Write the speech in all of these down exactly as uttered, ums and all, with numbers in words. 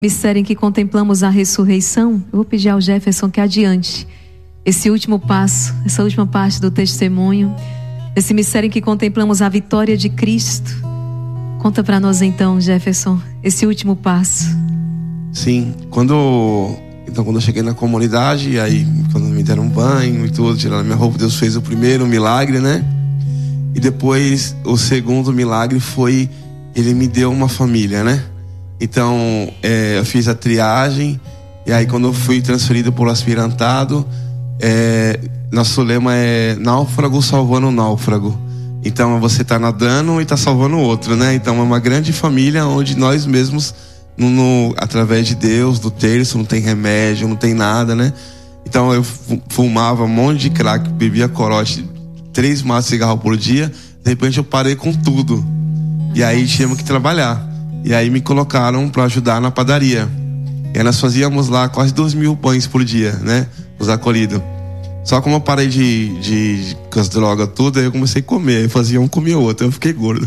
Mistério em que contemplamos a ressurreição. Eu vou pedir ao Jefferson que adiante esse último passo, essa última parte do testemunho, esse mistério em que contemplamos a vitória de Cristo. Conta para nós então, Jefferson, esse último passo. Sim, quando então quando eu cheguei na comunidade, aí quando me deram um banho e tudo, tiraram minha roupa, Deus fez o primeiro milagre, né? E depois o segundo milagre foi, Ele me deu uma família, né? Então é, eu fiz a triagem, e aí quando eu fui transferido por aspirantado, é, nosso lema é náufrago salvando o náufrago. Então você tá nadando e tá salvando o outro, né? Então é uma grande família onde nós mesmos, no, no, através de Deus, do terço, não tem remédio, não tem nada, né? Então eu fumava um monte de crack, bebia corote, três maços de cigarro por dia. De repente eu parei com tudo. E aí tínhamos que trabalhar. E aí me colocaram para ajudar na padaria. E aí nós fazíamos lá quase dois mil pães por dia, né? Os acolhidos. Só como eu parei de, de, de com as drogas tudo, aí eu comecei a comer. Aí fazia um, comia o outro. Eu fiquei gordo.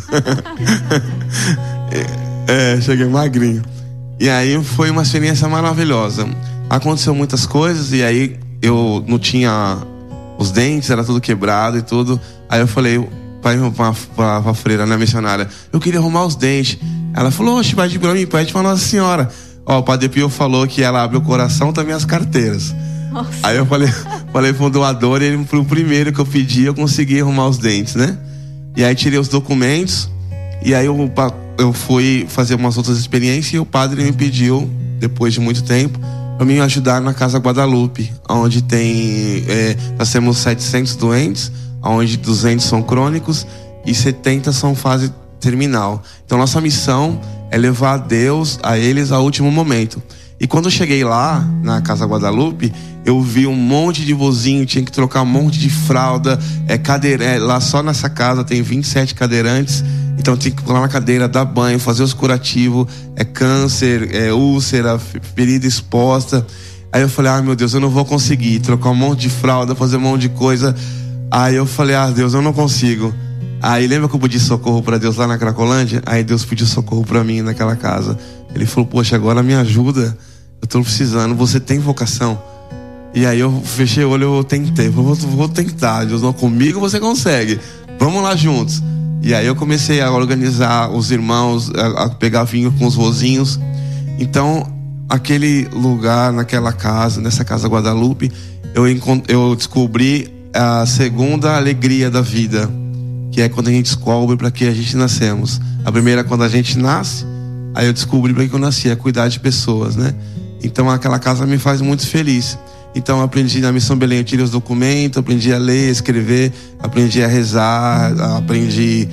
é, cheguei magrinho. E aí foi uma experiência maravilhosa. Aconteceu muitas coisas, e aí eu não tinha os dentes, era tudo quebrado e tudo. Aí eu falei pra, pra, pra, pra freira, né, missionária, eu queria arrumar os dentes. Ela falou, oxe, pede pra mim, pede pra Nossa Senhora. Ó, o Padre Pio falou que ela abre o coração, também as carteiras. Nossa. Aí eu falei, falei pro doador, e ele, pro primeiro que eu pedi, eu consegui arrumar os dentes, né? E aí tirei os documentos, e aí eu, eu fui fazer umas outras experiências, e o padre me pediu, depois de muito tempo, para me ajudar na Casa Guadalupe, onde tem, é, nós temos setecentos doentes, onde duzentos são crônicos e setenta são fase terminal. Então nossa missão é levar a Deus a eles ao último momento. E quando eu cheguei lá na Casa Guadalupe, eu vi um monte de vozinho, tinha que trocar um monte de fralda, é, cadeira, é, lá só nessa casa tem vinte e sete cadeirantes, então tinha que pular na cadeira, dar banho, fazer os curativos, é câncer, é úlcera, ferida exposta. Aí eu falei, ah, meu Deus, eu não vou conseguir trocar um monte de fralda, fazer um monte de coisa. Aí eu falei, ah, Deus, eu não consigo. Aí lembra que eu pedi socorro para Deus lá na Cracolândia? Aí Deus pediu socorro para mim naquela casa. Ele falou, poxa, agora me ajuda, eu tô precisando, você tem vocação? E aí eu fechei o olho, eu tentei, vou, vou tentar, Deus, não, comigo você consegue, vamos lá juntos. E aí eu comecei a organizar os irmãos, a, a pegar vinho com os vozinhos. Então aquele lugar, naquela casa, nessa Casa Guadalupe, eu, eu descobri a segunda alegria da vida, que é quando a gente descobre para que a gente nascemos. A primeira é quando a gente nasce, aí eu descobri para que eu nasci, é cuidar de pessoas, né? Então aquela casa me faz muito feliz. Então eu aprendi na Missão Belém, eu tirei os documentos, aprendi a ler, escrever, aprendi a rezar, aprendi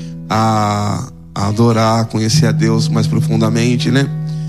a, a adorar, conhecer a Deus mais profundamente, né?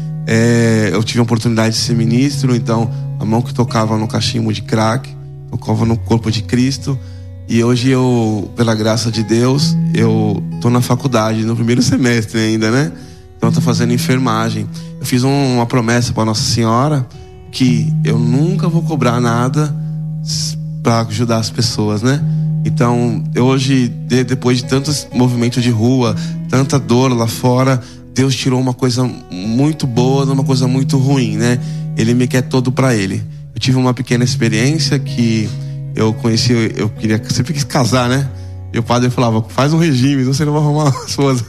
É, eu tive a oportunidade de ser ministro, então a mão que tocava no cachimbo de crack, tocava no corpo de Cristo. E hoje eu, pela graça de Deus, eu tô na faculdade, no primeiro semestre ainda, né? Então eu tô fazendo enfermagem. Eu fiz um, uma promessa para Nossa Senhora, que eu nunca vou cobrar nada para ajudar as pessoas, né? Então, hoje, de, depois de tantos movimentos de rua, tanta dor lá fora, Deus tirou uma coisa muito boa de uma coisa muito ruim, né? Ele me quer todo para Ele. Eu tive uma pequena experiência que eu conheci, eu queria sempre quis casar, né? E o padre falava, faz um regime, você não vai arrumar uma esposa.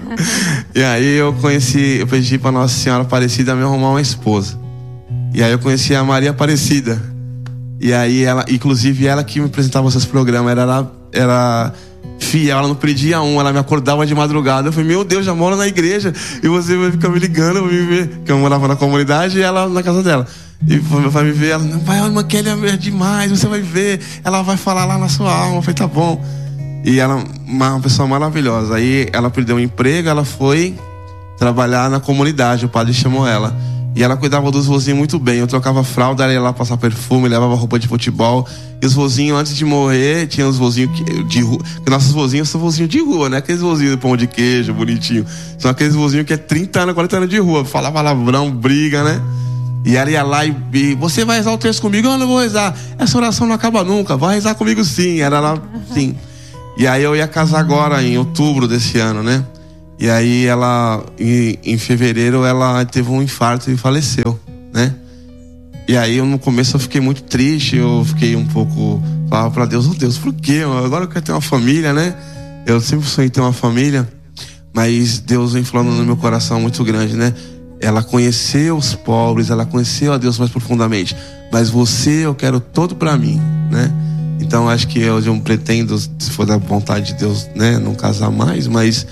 E aí eu conheci, eu pedi para Nossa Senhora Aparecida me arrumar uma esposa. E aí eu conheci a Maria Aparecida. E aí ela, inclusive ela que me apresentava esses programas, era, era, era fiel, ela não perdia um, ela me acordava de madrugada. Eu falei, meu Deus, já moro na igreja e você vai ficar me ligando pra me ver. Porque eu morava na comunidade e ela na casa dela. E vai me ver, ela, pai, a irmã Kelly é demais, você vai ver, ela vai falar lá na sua alma. Eu falei, tá bom. E ela, uma pessoa maravilhosa. Aí ela perdeu um emprego, ela foi trabalhar na comunidade, o padre chamou ela. E ela cuidava dos vozinhos muito bem. Eu trocava fralda, ela ia lá passar perfume, levava roupa de futebol. E os vozinhos, antes de morrer, tinha os vozinhos de rua. Porque nossos vozinhos são vozinhos de rua, né? Aqueles vozinhos de pão de queijo, bonitinho. São aqueles vozinhos que é trinta anos, quarenta anos de rua. Fala palavrão, briga, né? E ela ia lá e, e você vai rezar o texto comigo? Eu não vou rezar. Essa oração não acaba nunca. Vai rezar comigo sim. Era lá, sim. E aí eu ia casar agora, em outubro desse ano, né? E aí ela, em, em fevereiro, ela teve um infarto e faleceu, né? E aí eu, no começo eu fiquei muito triste, eu fiquei um pouco, falava pra Deus, oh Deus, por quê? Agora eu quero ter uma família, né? Eu sempre sonhei ter uma família, mas Deus vem falando no meu coração muito grande, né? Ela conheceu os pobres, ela conheceu a Deus mais profundamente, mas você eu quero todo pra mim, né? Então acho que hoje eu pretendo, se for da vontade de Deus, né, não casar mais, mas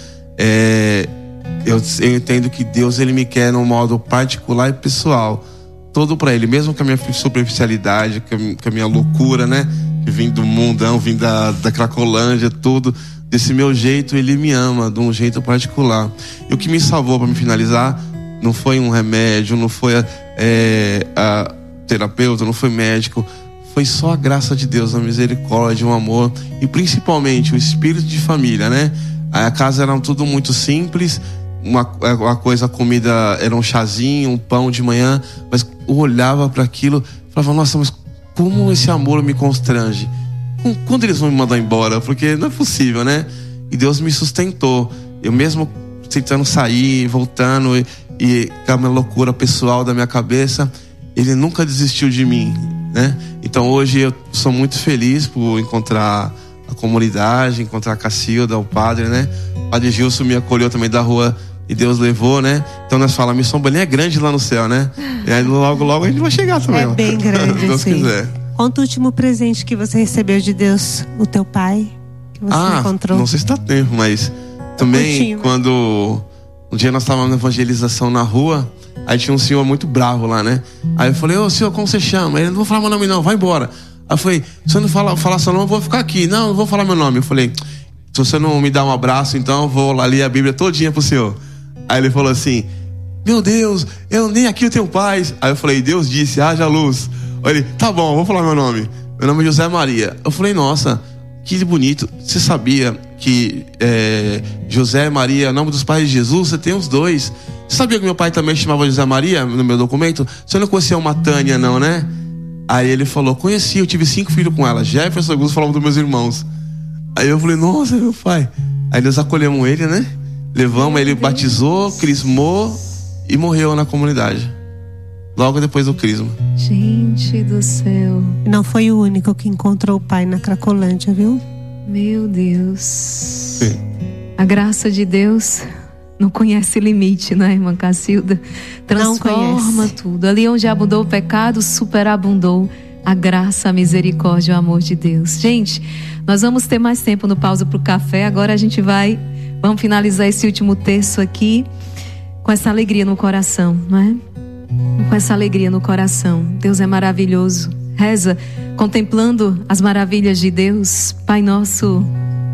é, eu, eu entendo que Deus ele me quer num modo particular e pessoal, todo pra Ele, mesmo com a minha superficialidade, com a, com a minha loucura, né, que vim do mundão, vim da, da Cracolândia, tudo, desse meu jeito, Ele me ama de um jeito particular. E o que me salvou, pra me finalizar, não foi um remédio, não foi a, é, a terapeuta, não foi médico, foi só a graça de Deus, a misericórdia, o amor e principalmente o espírito de família, né? A casa era tudo muito simples, uma, uma coisa, a comida era um chazinho, um pão de manhã, mas eu olhava para aquilo e falava, nossa, mas como esse amor me constrange? Quando eles vão me mandar embora? Porque não é possível, né? E Deus me sustentou, eu mesmo tentando sair, voltando e, e com a minha loucura pessoal da minha cabeça, Ele nunca desistiu de mim, né? Então hoje eu sou muito feliz por encontrar a comunidade, encontrar a Cacilda, o padre, né? O padre Gilson me acolheu também da rua e Deus levou, né? Então nós falamos, a missão Belém é grande lá no céu, né? E aí logo, logo a gente vai chegar também. É bem grande, se Deus sim. quiser. Conta o último presente que você recebeu de Deus, o teu pai, que você ah, encontrou. Não sei se dá tempo, mas também Curtinho. Quando um dia nós estávamos na evangelização na rua, aí tinha um senhor muito bravo lá, né? Aí eu falei, ô senhor, como você chama? Ele, não vou falar meu nome não, vai embora. Aí eu falei, se eu não falar, falar seu nome, eu vou ficar aqui. Não, não vou falar meu nome. Eu falei, se você não me dá um abraço, então eu vou lá ler a Bíblia todinha pro senhor. Aí ele falou assim, meu Deus, eu nem aqui eu tenho paz. Aí eu falei, Deus disse, haja luz. Aí ele, tá bom, vou falar meu nome. Meu nome é José Maria. Eu falei, nossa, que bonito. Você sabia que é, José Maria é o nome dos pais de Jesus? Você tem os dois. Você sabia que meu pai também chamava José Maria no meu documento? Você não conhecia uma Tânia não, né? Aí ele falou, conheci, eu tive cinco filhos com ela. Jefferson, Augusto, falava dos meus irmãos. Aí eu falei, nossa, meu pai. Aí nós acolhemos ele, né? Levamos, ele batizou, crismou e morreu na comunidade. Logo depois do crisma. Gente do céu. Não foi o único que encontrou o pai na Cracolândia, viu? Meu Deus. Sim. A graça de Deus não conhece limite, né, irmã Cacilda? Transforma tudo. Ali onde abundou o pecado, superabundou a graça, a misericórdia, o amor de Deus. Gente, nós vamos ter mais tempo no pausa pro café. Agora a gente vai, vamos finalizar esse último terço aqui com essa alegria no coração, não é? Com essa alegria no coração. Deus é maravilhoso. Reza, contemplando as maravilhas de Deus. Pai nosso.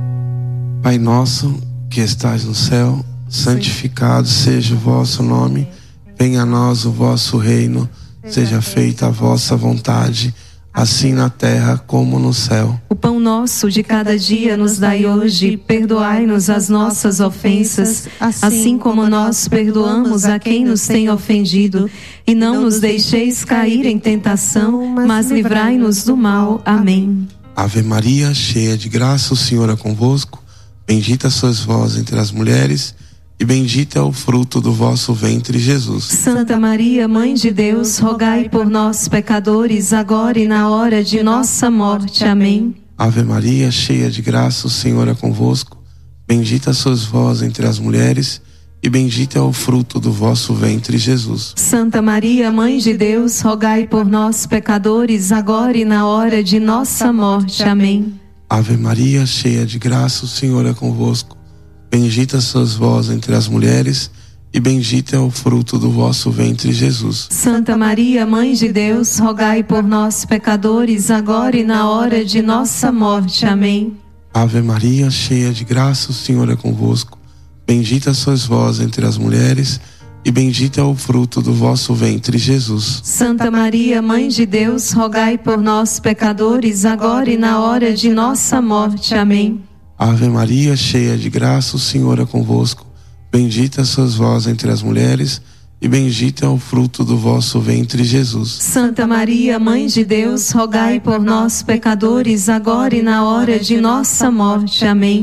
Pai nosso que estás no céu, santificado seja o vosso nome. Venha a nós o vosso reino. Seja feita a vossa vontade, assim na terra como no céu. O pão nosso de cada dia nos dai hoje. Perdoai-nos as nossas ofensas, assim como nós perdoamos a quem nos tem ofendido. E não nos deixeis cair em tentação, mas livrai-nos do mal. Amém. Ave Maria, cheia de graça, o Senhor é convosco. Bendita sois vós entre as mulheres, e bendito é o fruto do vosso ventre, Jesus. Santa Maria, Mãe de Deus, rogai por nós, pecadores, agora e na hora de nossa morte. Amém. Ave Maria, cheia de graça, o Senhor é convosco. Bendita sois vós entre as mulheres, e bendito é o fruto do vosso ventre, Jesus. Santa Maria, Mãe de Deus, rogai por nós, pecadores, agora e na hora de nossa morte. Amém. Ave Maria, cheia de graça, o Senhor é convosco. Bendita sois vós entre as mulheres, e bendito é o fruto do vosso ventre, Jesus. Santa Maria, Mãe de Deus, rogai por nós, pecadores, agora e na hora de nossa morte. Amém. Ave Maria, cheia de graça, o Senhor é convosco. Bendita sois vós entre as mulheres, e bendito é o fruto do vosso ventre, Jesus. Santa Maria, Mãe de Deus, rogai por nós, pecadores, agora e na hora de nossa morte. Amém. Ave Maria, cheia de graça, o Senhor é convosco. Bendita sois vós entre as mulheres, e bendito é o fruto do vosso ventre, Jesus. Santa Maria, Mãe de Deus, rogai por nós, pecadores, agora e na hora de nossa morte. Amém.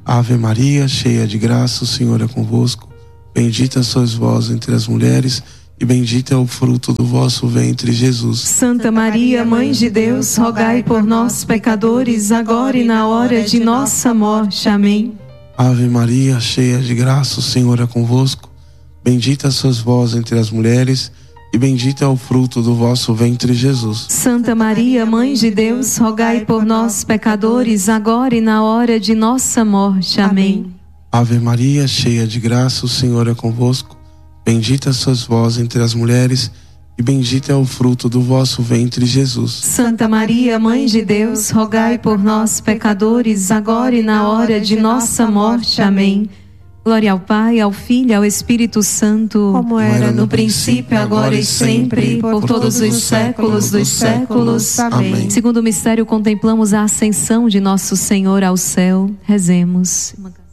Ave Maria, cheia de graça, o Senhor é convosco. Bendita sois vós entre as mulheres, e bendito é o fruto do vosso ventre, Jesus. Santa Maria, Mãe de Deus, rogai por nós, pecadores, agora e na hora de nossa morte. Amém. Ave Maria, cheia de graça, o Senhor é convosco. Bendita sois vós entre as mulheres, e bendito é o fruto do vosso ventre, Jesus. Santa Maria, Mãe de Deus, rogai por nós, pecadores, agora e na hora de nossa morte. Amém. Ave Maria, cheia de graça, o Senhor é convosco. Bendita sois vós entre as mulheres, e bendito é o fruto do vosso ventre, Jesus. Santa Maria, Mãe de Deus, rogai por nós, pecadores, agora e na hora de nossa morte. Amém. Glória ao Pai, ao Filho e ao Espírito Santo, como era no princípio, agora e sempre, por todos os séculos dos séculos. Amém. Segundo o mistério, contemplamos a ascensão de nosso Senhor ao céu. Rezemos.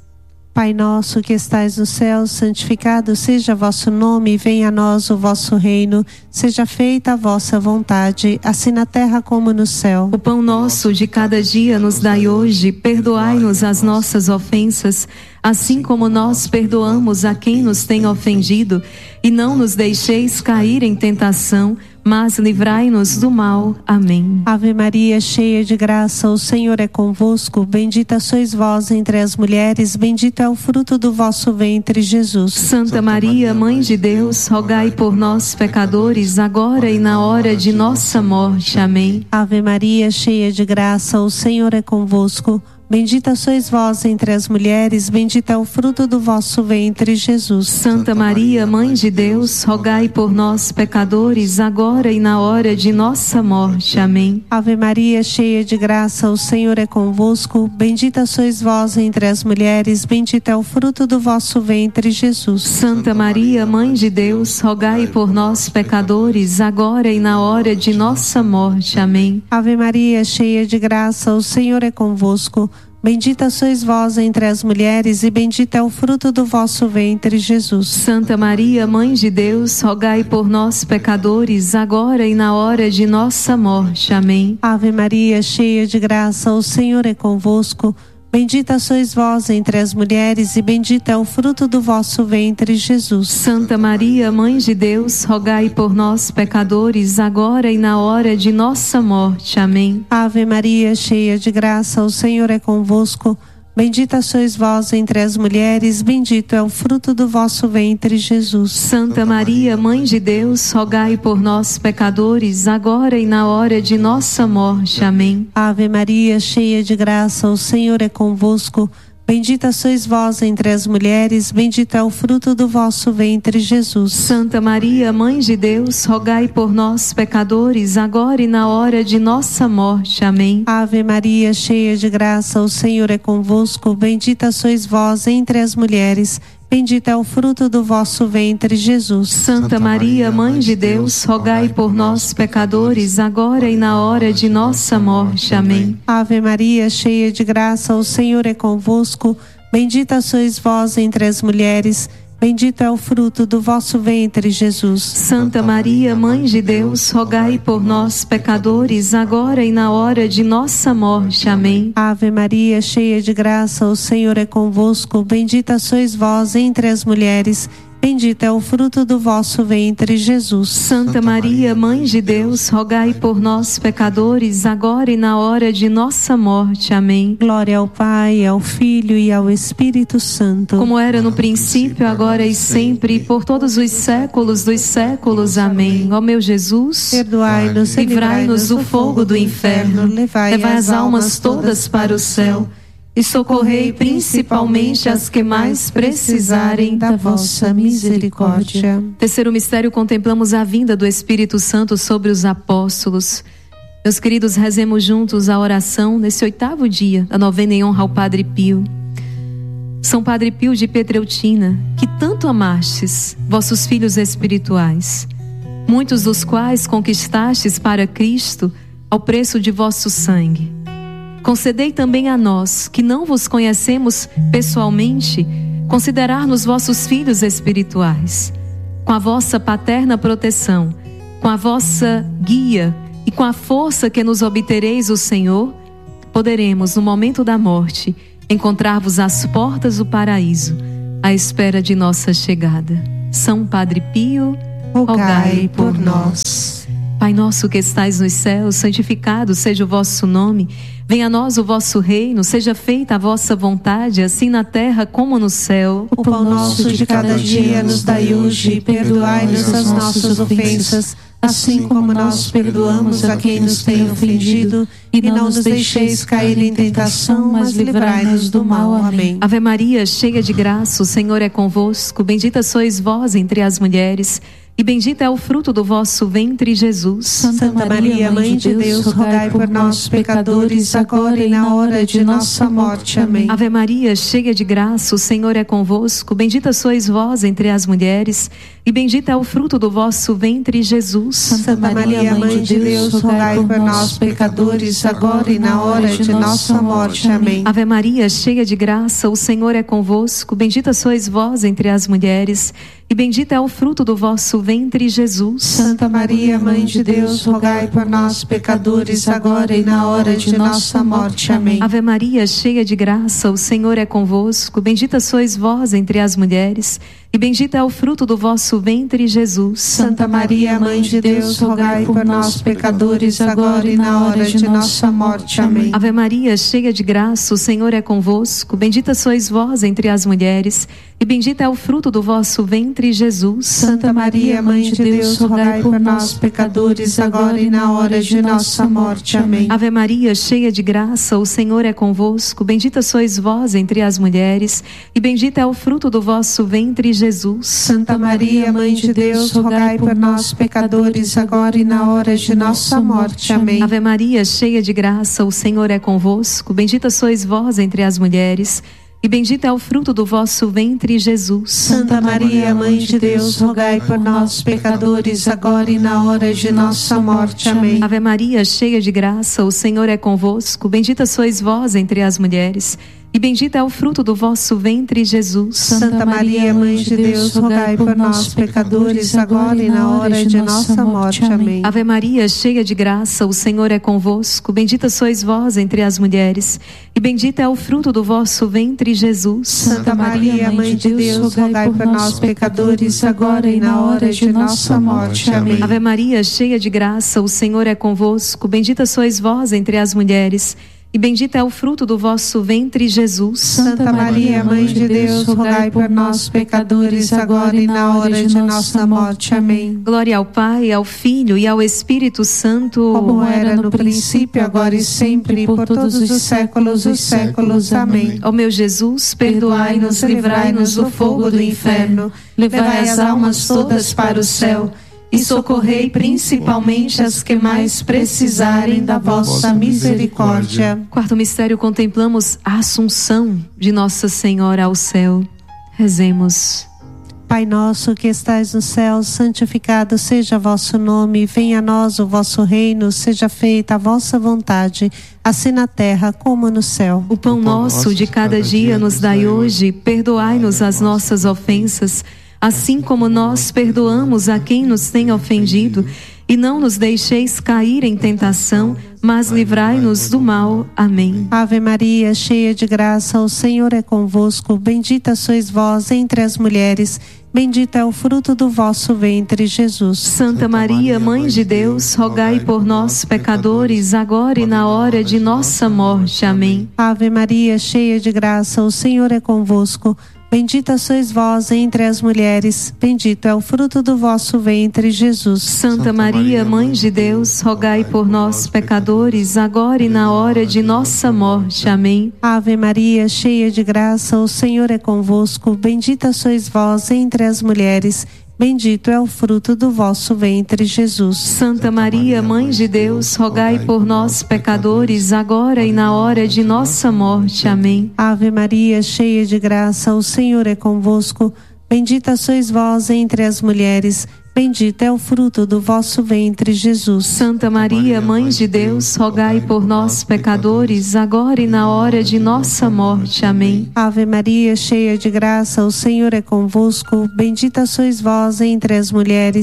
Pai nosso que estais no céu, santificado seja vosso nome, venha a nós o vosso reino, seja feita a vossa vontade, assim na terra como no céu. O pão nosso de cada dia nos dai hoje, perdoai-nos as nossas ofensas, assim como nós perdoamos a quem nos tem ofendido, e não nos deixeis cair em tentação, mas livrai-nos do mal. Amém. Ave Maria, cheia de graça, o Senhor é convosco. Bendita sois vós entre as mulheres, bendito é o fruto do vosso ventre, Jesus. Santa Maria, Mãe de Deus, rogai por nós, pecadores, agora e na hora de nossa morte. Amém. Ave Maria, cheia de graça, o Senhor é convosco. Bendita sois vós entre as mulheres, bendito é o fruto do vosso ventre, Jesus. Santa Maria, Mãe de Deus, rogai por nós, pecadores, agora e na hora de nossa morte. Amém. Ave Maria, cheia de graça, o Senhor é convosco. Bendita sois vós entre as mulheres, bendito é o fruto do vosso ventre, Jesus. Santa Maria, Mãe de Deus, rogai por nós, pecadores, agora e na hora de nossa morte. Amém. Ave Maria, cheia de graça, o Senhor é convosco. Bendita sois vós entre as mulheres, e bendito é o fruto do vosso ventre, Jesus. Santa Maria, Mãe de Deus, rogai por nós, pecadores, agora e na hora de nossa morte. Amém. Ave Maria, cheia de graça, o Senhor é convosco. Bendita sois vós entre as mulheres, e bendito é o fruto do vosso ventre, Jesus. Santa Maria, Mãe de Deus, rogai por nós, pecadores, agora e na hora de nossa morte. Amém. Ave Maria, cheia de graça, o Senhor é convosco. Bendita sois vós entre as mulheres, bendito é o fruto do vosso ventre, Jesus. Santa Maria, Mãe de Deus, rogai por nós, pecadores, agora e na hora de nossa morte. Amém. Ave Maria, cheia de graça, o Senhor é convosco. Bendita sois vós entre as mulheres, bendito é o fruto do vosso ventre, Jesus. Santa Maria, Mãe de Deus, rogai por nós, pecadores, agora e na hora de nossa morte. Amém. Ave Maria, cheia de graça, o Senhor é convosco. Bendita sois vós entre as mulheres, bendito é o fruto do vosso ventre, Jesus. Santa Maria, Mãe de Deus, rogai por nós, pecadores, agora e na hora de nossa morte. Amém. Ave Maria, cheia de graça, o Senhor é convosco. Bendita sois vós entre as mulheres, bendito é o fruto do vosso ventre, Jesus. Santa Maria, Mãe de Deus, rogai por nós, pecadores, agora e na hora de nossa morte. Amém. Ave Maria, cheia de graça, o Senhor é convosco. Bendita sois vós entre as mulheres, bendito é o fruto do vosso ventre, Jesus. Santa Maria, Mãe de Deus, rogai por nós, pecadores, agora e na hora de nossa morte. Amém. Glória ao Pai, ao Filho e ao Espírito Santo, como era no princípio, agora e sempre, e por todos os séculos dos séculos. Amém. Ó meu Jesus, perdoai-nos, livrai-nos do fogo do inferno, levai as almas todas para o céu, e socorrei principalmente as que mais precisarem da vossa misericórdia. Terceiro mistério, contemplamos a vinda do Espírito Santo sobre os apóstolos. Meus queridos, rezemos juntos a oração nesse oitavo dia da novena em honra ao Padre Pio. São Padre Pio de Pietreutina, que tanto amastes vossos filhos espirituais, muitos dos quais conquistastes para Cristo ao preço de vosso sangue. Concedei também a nós, que não vos conhecemos pessoalmente, considerar-nos vossos filhos espirituais. Com a vossa paterna proteção, com a vossa guia e com a força que nos obtereis o Senhor, poderemos, no momento da morte, encontrar-vos às portas do paraíso, à espera de nossa chegada. São Padre Pio, rogai por nós. Pai nosso que estais nos céus, santificado seja o vosso nome. Venha a nós o vosso reino, seja feita a vossa vontade, assim na terra como no céu. O pão nosso de cada dia nos dai hoje, perdoai-nos as nossas ofensas, assim como nós perdoamos a quem nos tem ofendido, e não nos deixeis cair em tentação, mas livrai-nos do mal. Amém. Ave Maria, cheia de graça, o Senhor é convosco. Bendita sois vós entre as mulheres, e bendito é o fruto do vosso ventre, Jesus. Santa Maria, Mãe de Deus, rogai por nós, pecadores, agora e na hora de nossa morte. Amém. Ave Maria, cheia de graça, o Senhor é convosco. Bendita sois vós entre as mulheres, e bendito é o fruto do vosso ventre, Jesus. Santa Maria, Mãe de Deus, rogai por nós, pecadores, agora e na hora de nossa morte. Amém. Ave Maria, cheia de graça, o Senhor é convosco. Bendita sois vós entre as mulheres, e bendito é o fruto do vosso ventre, Jesus. Santa Maria, Mãe de Deus, rogai por nós, pecadores, agora e na hora de nossa morte. Amém. Ave Maria, cheia de graça, o Senhor é convosco. Bendita sois vós entre as mulheres, e bendito é o fruto do vosso ventre, Jesus. Santa Maria, Mãe de Deus, rogai por nós, pecadores, agora e na hora de nossa morte. Amém. Ave Maria, cheia de graça, o Senhor é convosco. Bendita sois vós entre as mulheres, e bendito é o fruto do vosso ventre, Jesus. Santa Maria, Mãe de Deus, rogai por nós, pecadores, agora e na hora de nossa morte. Amém. Ave Maria, cheia de graça, o Senhor é convosco. Bendita sois vós entre as mulheres, e bendito é o fruto do vosso ventre, Jesus. Santa Maria, Mãe de Deus, rogai por nós, pecadores, agora e na hora de nossa morte. Amém. Ave Maria, cheia de graça, o Senhor é convosco. Bendita sois vós entre as mulheres, e bendito é o fruto do vosso ventre, Jesus. Santa Maria, Mãe de Deus, rogai por nós, pecadores, agora e na hora de nossa morte. Amém. Ave Maria, cheia de graça, o Senhor é convosco. Bendita sois vós entre as mulheres, e bendito é o fruto do vosso ventre, Jesus. Santa Maria, Mãe de Deus, rogai por nós, pecadores, agora e na hora de nossa morte. Amém. Ave Maria, cheia de graça, o Senhor é convosco. Bendita sois vós entre as mulheres, e bendito é o fruto do vosso ventre, Jesus. Santa Maria, Mãe de Deus, rogai por nós, pecadores, agora e na hora de nossa morte. Amém. Ave Maria, cheia de graça, o Senhor é convosco. Bendita sois vós entre as mulheres, e bendito é o fruto do vosso ventre, Jesus. Santa Maria, Mãe de Deus, rogai por nós, pecadores, agora e na hora de nossa morte. Amém. Glória ao Pai, ao Filho e ao Espírito Santo, como era no princípio, agora e sempre, e por todos os séculos dos séculos. Amém. Ó meu Jesus, perdoai-nos, livrai-nos do fogo do inferno, levai as almas todas para o céu, e socorrei principalmente as que mais precisarem da vossa misericórdia. Quarto mistério, contemplamos a Assunção de Nossa Senhora ao céu. Rezemos. Pai nosso que estais no céu, santificado seja vosso nome, venha a nós o vosso reino, seja feita a vossa vontade, assim na terra como no céu. O pão nosso de cada dia nos dai hoje, perdoai-nos as nossas ofensas, assim como nós perdoamos a quem nos tem ofendido, e não nos deixeis cair em tentação, mas livrai-nos do mal. Amém. Ave Maria, cheia de graça, o Senhor é convosco. Bendita sois vós entre as mulheres, bendito é o fruto do vosso ventre, Jesus. Santa Maria, Mãe de Deus, rogai por nós, pecadores, agora e na hora de nossa morte. Amém. Ave Maria, cheia de graça, o Senhor é convosco. Bendita sois vós entre as mulheres, bendito é o fruto do vosso ventre, Jesus. Santa Maria, Mãe de Deus, rogai por nós, pecadores, agora e na hora de nossa morte. Amém. Ave Maria, cheia de graça, o Senhor é convosco. Bendita sois vós entre as mulheres, bendito é o fruto do vosso ventre, Jesus. Santa Maria, Mãe de Deus, rogai por nós, pecadores, agora e na hora de nossa morte. Amém. Ave Maria, cheia de graça, o Senhor é convosco. Bendita sois vós entre as mulheres, bendito é o fruto do vosso ventre, Jesus. Santa Maria, Mãe de Deus, rogai por nós, pecadores, agora e na hora de nossa morte. Amém. Ave Maria, cheia de graça, o Senhor é convosco. Bendita sois vós entre as mulheres,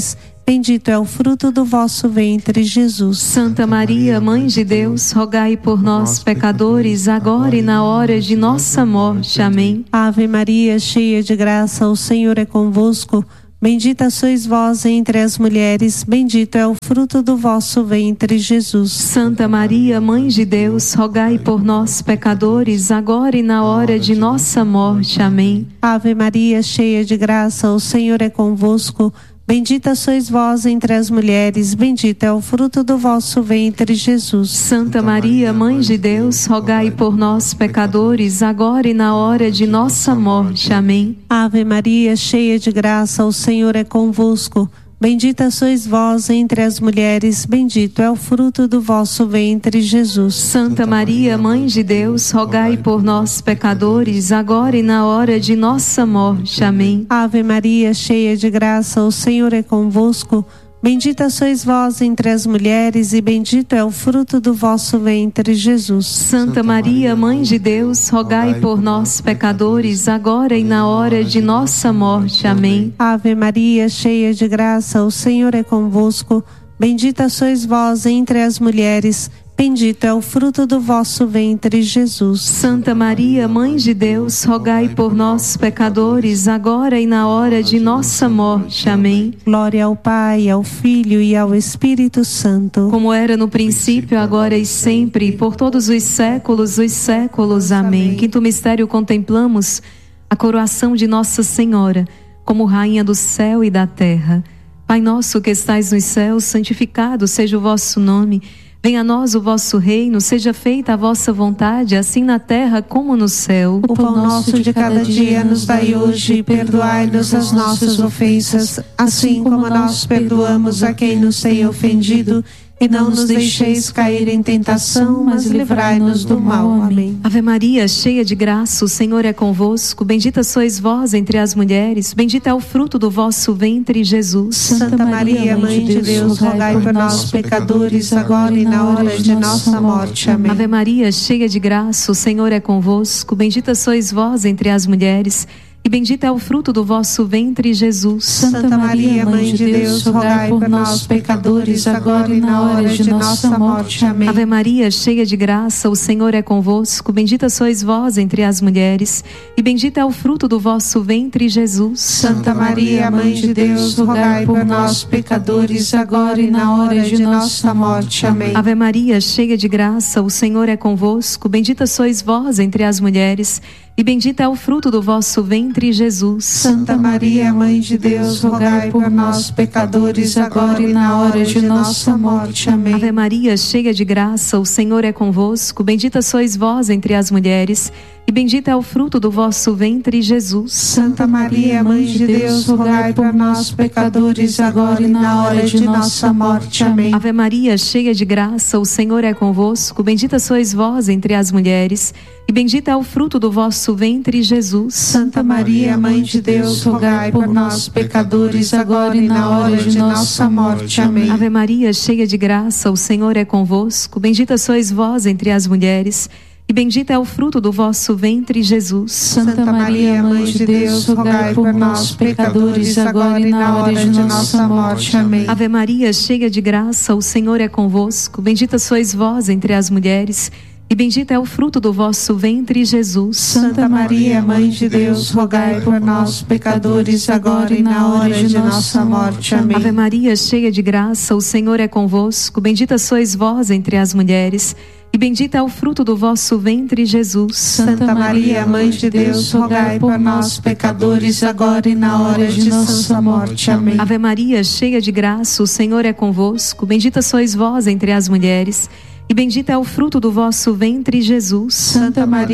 bendito é o fruto do vosso ventre, Jesus. Santa Maria, Mãe de Deus, rogai por nós, pecadores, agora e na hora de nossa morte. Amém. Ave Maria, cheia de graça, o Senhor é convosco. Bendita sois vós entre as mulheres, bendito é o fruto do vosso ventre, Jesus. Santa Maria, Mãe de Deus, rogai por nós, pecadores, agora e na hora de nossa morte. Amém. Ave Maria, cheia de graça, o Senhor é convosco. Bendita sois vós entre as mulheres, bendito é o fruto do vosso ventre, Jesus. Santa Maria, Mãe de Deus, rogai por nós, pecadores, agora e na hora de nossa morte. Amém. Ave Maria, cheia de graça, o Senhor é convosco. Bendita sois vós entre as mulheres, bendito é o fruto do vosso ventre, Jesus. Santa Maria, Mãe de Deus, rogai por nós, pecadores, agora e na hora de nossa morte. Amém. Ave Maria, cheia de graça, o Senhor é convosco. Bendita sois vós entre as mulheres e bendito é o fruto do vosso ventre, Jesus. Santa Maria, Mãe de Deus, rogai por nós, pecadores, agora e na hora de nossa morte. Amém. Ave Maria, cheia de graça, o Senhor é convosco. Bendita sois vós entre as mulheres, bendito é o fruto do vosso ventre, Jesus. Santa Maria, Mãe de Deus, rogai por nós, pecadores, agora e na hora de nossa morte. Amém. Glória ao Pai, ao Filho e ao Espírito Santo. Como era no princípio, agora e sempre, por todos os séculos dos séculos. Amém. Quinto mistério, contemplamos a coroação de Nossa Senhora como Rainha do céu e da terra. Pai nosso que estais nos céus, santificado seja o vosso nome. Venha a nós o vosso reino, seja feita a vossa vontade, assim na terra como no céu. O pão nosso de cada dia nos dai hoje, e perdoai-nos as nossas ofensas, assim como nós perdoamos a quem nos tem ofendido. E não nos deixeis cair em tentação, mas livrai-nos do mal. Amém. Ave Maria, cheia de graça, o Senhor é convosco. Bendita sois vós entre as mulheres, bendito é o fruto do vosso ventre, Jesus. Santa Maria, Mãe de Deus, rogai por nós, pecadores, agora e na hora de nossa morte. Amém. Ave Maria, cheia de graça, o Senhor é convosco. Bendita sois vós entre as mulheres, e bendito é o fruto do vosso ventre, Jesus. Santa Maria, Mãe de Deus, rogai por nós, pecadores, agora e na hora de nossa morte. Amém. Ave Maria, cheia de graça, o Senhor é convosco. Bendita sois vós entre as mulheres, e bendito é o fruto do vosso ventre, Jesus. Santa Maria, Mãe de Deus, rogai por nós, pecadores, agora e na hora de nossa morte. Amém. Ave Maria, cheia de graça, o Senhor é convosco. Bendita sois vós entre as mulheres, e bendito é o fruto do vosso ventre, Jesus. Santa Maria, Mãe de Deus, rogai por nós, pecadores, agora e na hora de nossa morte. Amém. Ave Maria, cheia de graça, o Senhor é convosco. Bendita sois vós entre as mulheres, e bendito é o fruto do vosso ventre, Jesus. Santa Maria, Mãe de Deus, rogai por nós, pecadores, agora e na hora de nossa morte. Amém. Ave Maria, cheia de graça, o Senhor é convosco. Bendita sois vós entre as mulheres, e bendito é o fruto do vosso ventre, Jesus. Santa Maria, Mãe de Deus, rogai por nós, pecadores, agora e na hora de nossa morte. Amém. Ave Maria, cheia de graça, o Senhor é convosco. Bendita sois vós entre as mulheres, e bendito é o fruto do vosso ventre, Jesus. Santa Maria, Mãe de Deus, rogai por nós, pecadores, agora e na hora de nossa morte. Amém. Ave Maria, cheia de graça, o Senhor é convosco. Bendita sois vós entre as mulheres, e bendito é o fruto do vosso ventre, Jesus. Santa Maria, Mãe de Deus, rogai por nós, pecadores, agora e na hora de nossa morte. Amém. Ave Maria, cheia de graça, o Senhor é convosco. Bendita sois vós entre as mulheres, e bendito é o fruto do vosso ventre, Jesus. Santa Maria, Mãe de Deus, rogai por nós, pecadores, agora e na hora de nossa morte. Amém. Ave Maria, cheia de graça, o Senhor é convosco. Bendita sois vós entre as mulheres, e bendito é o fruto do vosso ventre, Jesus. Santa Maria